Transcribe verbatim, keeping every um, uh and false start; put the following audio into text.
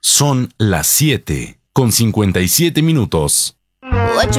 Son las siete con cincuenta y siete minutos. What you